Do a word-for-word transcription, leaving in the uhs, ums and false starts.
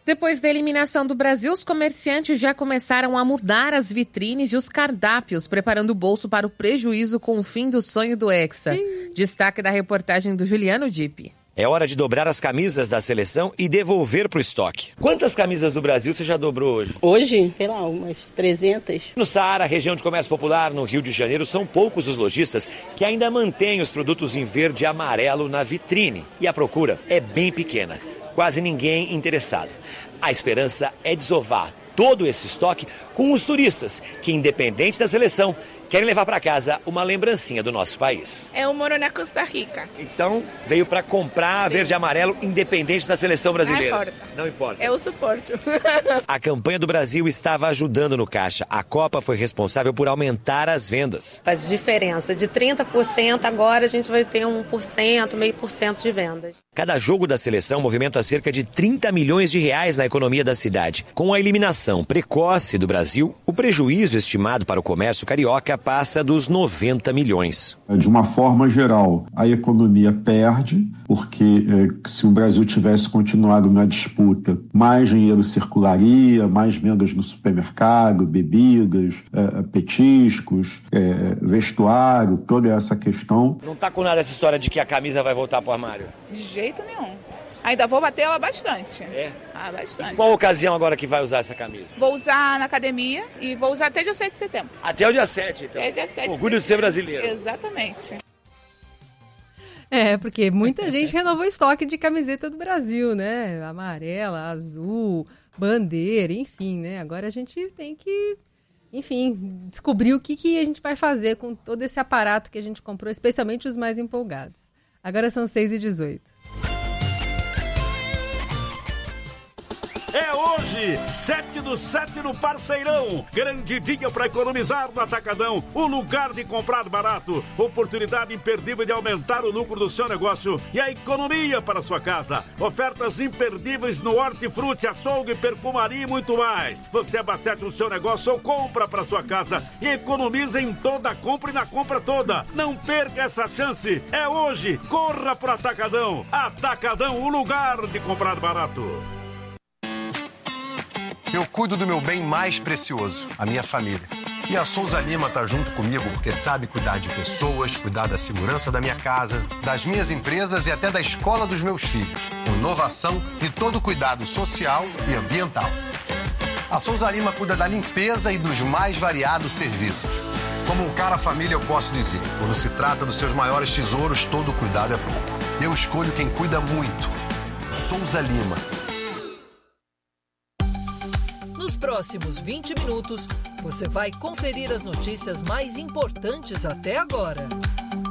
Depois da eliminação do Brasil, os comerciantes já começaram a mudar as vitrines e os cardápios, preparando o bolso para o prejuízo com o fim do sonho do Hexa. Sim. Destaque da reportagem do Juliano Dipp. É hora de dobrar as camisas da seleção e devolver pro estoque. Quantas camisas do Brasil você já dobrou hoje? Hoje, sei lá, umas trezentas. No Saara, região de comércio popular, no Rio de Janeiro, são poucos os lojistas que ainda mantêm os produtos em verde e amarelo na vitrine. E a procura é bem pequena. Quase ninguém interessado. A esperança é desovar todo esse estoque com os turistas, que, independente da seleção, querem levar para casa uma lembrancinha do nosso país. Eu moro na Costa Rica. Então, veio para comprar verde e amarelo, independente da seleção brasileira. Não importa. Não importa. Eu suporto. A campanha do Brasil estava ajudando no caixa. A Copa foi responsável por aumentar as vendas. Faz diferença. De trinta por cento, agora a gente vai ter um por cento, meio por cento de vendas. Cada jogo da seleção movimenta cerca de trinta milhões de reais na economia da cidade. Com a eliminação precoce do Brasil, o prejuízo estimado para o comércio carioca passa dos noventa milhões. De uma forma geral, a economia perde, porque eh, se o Brasil tivesse continuado na disputa, mais dinheiro circularia, mais vendas no supermercado, bebidas, eh, petiscos, eh, vestuário, toda essa questão. Não tá com nada essa história de que a camisa vai voltar pro armário? De jeito nenhum. Ainda vou bater ela bastante. É? Ah, bastante. Qual ocasião agora que vai usar essa camisa? Vou usar na academia e vou usar até dia sete de setembro. Até o dia sete, então. Até dia sete. Orgulho de ser brasileiro. Exatamente. É, porque muita gente renovou o estoque de camiseta do Brasil, né? Amarela, azul, bandeira, enfim, né? Agora a gente tem que, enfim, descobrir o que, que a gente vai fazer com todo esse aparato que a gente comprou, especialmente os mais empolgados. Agora são seis e dezoito. É hoje, sete do sete no Parceirão. Grande dia para economizar no Atacadão. O lugar de comprar barato. Oportunidade imperdível de aumentar o lucro do seu negócio e a economia para a sua casa. Ofertas imperdíveis no hortifruti, açougue, perfumaria e muito mais. Você abastece o seu negócio ou compra para sua casa e economiza em toda a compra e na compra toda. Não perca essa chance. É hoje. Corra pro Atacadão. Atacadão, o lugar de comprar barato. Eu cuido do meu bem mais precioso, a minha família. E a Souza Lima tá junto comigo porque sabe cuidar de pessoas, cuidar da segurança da minha casa, das minhas empresas e até da escola dos meus filhos. Com inovação e todo cuidado social e ambiental. A Souza Lima cuida da limpeza e dos mais variados serviços. Como um cara família, eu posso dizer, quando se trata dos seus maiores tesouros, todo cuidado é pouco. Eu escolho quem cuida muito. Souza Lima. Nos próximos vinte minutos, você vai conferir as notícias mais importantes até agora.